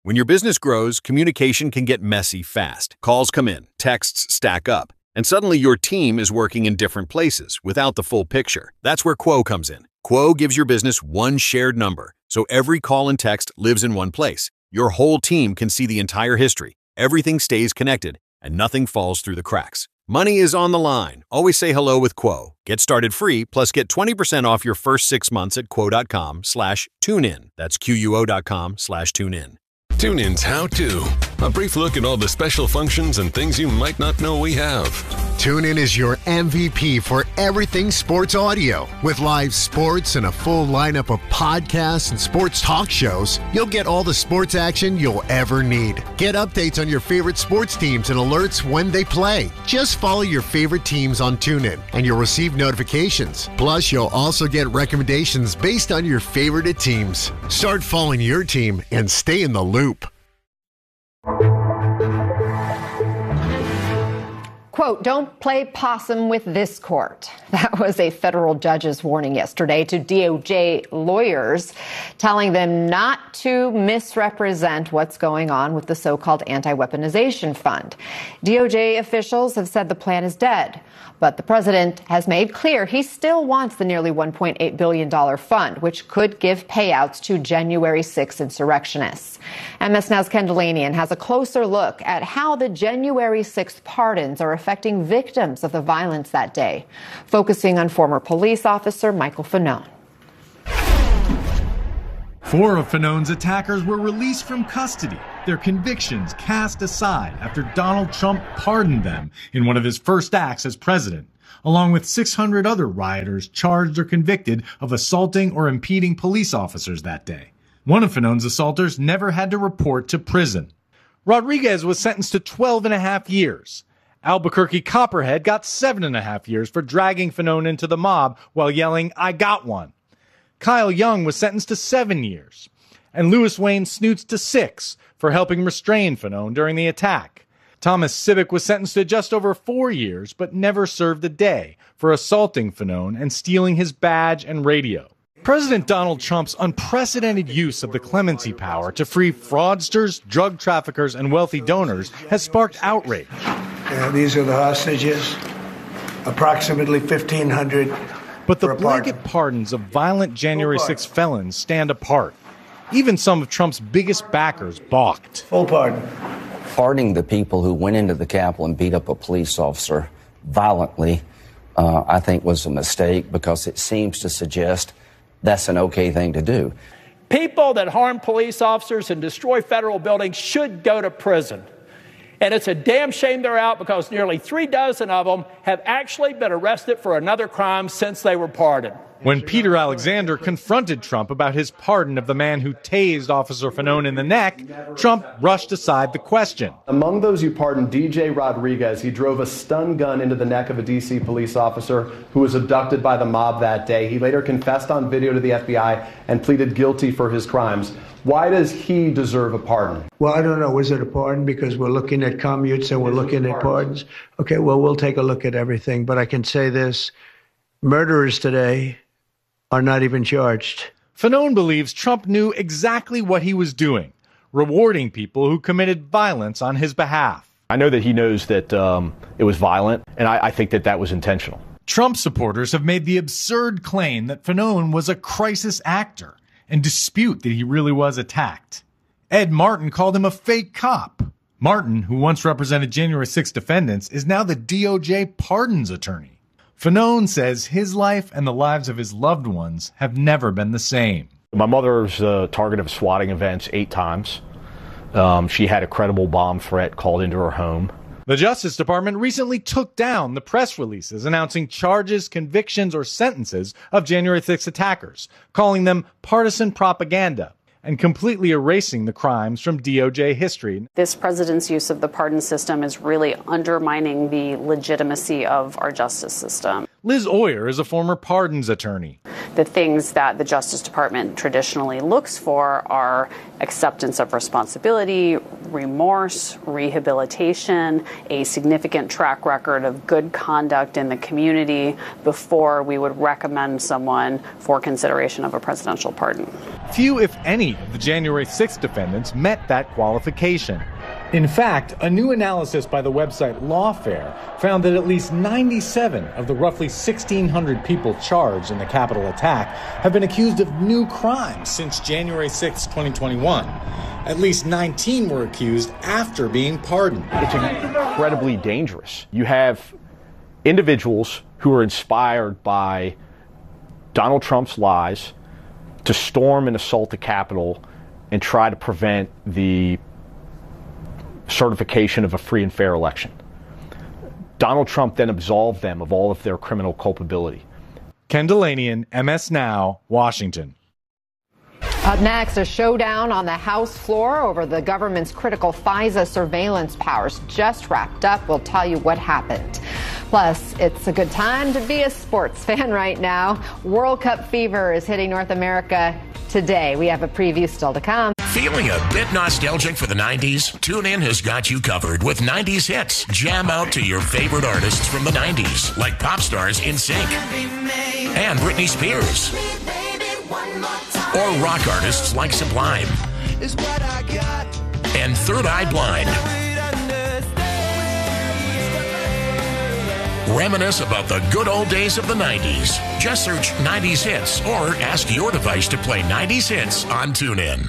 When your business grows, communication can get messy fast. Calls come in, texts stack up, and suddenly your team is working in different places without the full picture. That's where Quo comes in. Quo gives your business one shared number, so every call and text lives in one place. Your whole team can see the entire history. Everything stays connected, and nothing falls through the cracks. Money is on the line. Always say hello with Quo. Get started free, plus get 20% off your first 6 months at quo.com/tunein. That's quo.com/tunein. TuneIn's How To. A brief look at all the special functions and things you might not know we have. TuneIn is your MVP for everything sports audio. With live sports and a full lineup of podcasts and sports talk shows, you'll get all the sports action you'll ever need. Get updates on your favorite sports teams and alerts when they play. Just follow your favorite teams on TuneIn, and you'll receive notifications. Plus, you'll also get recommendations based on your favorite teams. Start following your team and stay in the loop. Quote, don't play possum with this court. That was a federal judge's warning yesterday to DOJ lawyers, telling them not to misrepresent what's going on with the so-called anti-weaponization fund. DOJ officials have said the plan is dead, but the president has made clear he still wants the nearly $1.8 billion fund, which could give payouts to January 6 insurrectionists. MS Now's Ken Delanian has a closer look at how the January 6th pardons are affecting victims of the violence that day, focusing on former police officer Michael Fanone. 4 of Fanone's attackers were released from custody, their convictions cast aside after Donald Trump pardoned them in one of his first acts as president, along with 600 other rioters charged or convicted of assaulting or impeding police officers that day. One of Fanone's assaulters never had to report to prison. Rodriguez was sentenced to 12.5 years. Albuquerque Copperhead got 7.5 years for dragging Fanone into the mob while yelling, "I got one." Kyle Young was sentenced to 7 years. And Louis Wayne Snoots to 6 for helping restrain Fanone during the attack. Thomas Civic was sentenced to just over 4 years, but never served a day for assaulting Fanone and stealing his badge and radio. President Donald Trump's unprecedented use of the clemency power to free fraudsters, drug traffickers, and wealthy donors has sparked outrage. These are the hostages, approximately 1,500. But the blanket pardons of violent January 6 felons stand apart. Even some of Trump's biggest backers balked. Full pardon. Pardoning the people who went into the Capitol and beat up a police officer violently, I think was a mistake because it seems to suggest that's an okay thing to do. People that harm police officers and destroy federal buildings should go to prison. And it's a damn shame they're out because nearly 36 of them have actually been arrested for another crime since they were pardoned. When Peter Alexander confronted Trump about his pardon of the man who tased Officer Fanone in the neck, Trump rushed aside the question. Among those you pardoned, DJ Rodriguez, he drove a stun gun into the neck of a D.C. police officer who was abducted by the mob that day. He later confessed on video to the FBI and pleaded guilty for his crimes. Why does he deserve a pardon? Well, I don't know. Was it a pardon? Because we're looking at commutes and we're looking at pardons. Okay, well, we'll take a look at everything. But I can say this. Murderers today are not even charged. Fanone believes Trump knew exactly what he was doing, rewarding people who committed violence on his behalf. I know that he knows that it was violent, and I think that that was intentional. Trump supporters have made the absurd claim that Fanone was a crisis actor and dispute that he really was attacked. Ed Martin called him a fake cop. Martin, who once represented January 6 defendants, is now the DOJ pardons attorney. Fanone says his life and the lives of his loved ones have never been the same. My mother's the target of swatting events 8 times. She had a credible bomb threat called into her home. The Justice Department recently took down the press releases announcing charges, convictions, or sentences of January 6 attackers, calling them partisan propaganda and completely erasing the crimes from DOJ history. This president's use of the pardon system is really undermining the legitimacy of our justice system. Liz Oyer is a former pardons attorney. The things that the Justice Department traditionally looks for are acceptance of responsibility, remorse, rehabilitation, a significant track record of good conduct in the community before we would recommend someone for consideration of a presidential pardon. Few, if any, of the January 6th defendants met that qualification. In fact, a new analysis by the website Lawfare found that at least 97 of the roughly 1,600 people charged in the Capitol attack have been accused of new crimes since January 6, 2021. At least 19 were accused after being pardoned. It's incredibly dangerous. You have individuals who are inspired by Donald Trump's lies to storm and assault the Capitol and try to prevent the certification of a free and fair election. Donald Trump then absolved them of all of their criminal culpability. Ken Delanian, MS Now, Washington. Up next, a showdown on the House floor over the government's critical FISA surveillance powers just wrapped up. We'll tell you what happened. Plus, it's a good time to be a sports fan right now. World Cup fever is hitting North America today. We have a preview still to come. Feeling a bit nostalgic for the 90s? TuneIn has got you covered with 90s hits. Jam out to your favorite artists from the 90s, like pop stars NSYNC and Britney Spears. Or rock artists like Sublime and Third Eye Blind. Reminisce about the good old days of the 90s. Just search 90s hits or ask your device to play 90s hits on TuneIn.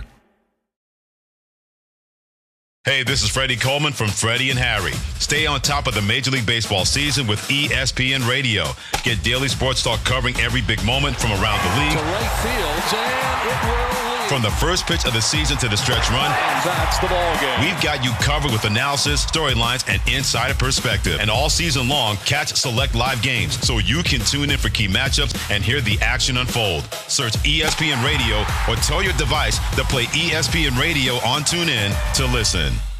Hey, this is Freddie Coleman from Freddie and Harry. Stay on top of the Major League Baseball season with ESPN Radio. Get daily sports talk covering every big moment from around the league. To right field, and it will lead. From the first pitch of the season to the stretch run. And that's the ball game. We've got you covered with analysis, storylines, and insider perspective. And all season long, catch select live games so you can tune in for key matchups and hear the action unfold. Search ESPN Radio or tell your device to play ESPN Radio on TuneIn to listen.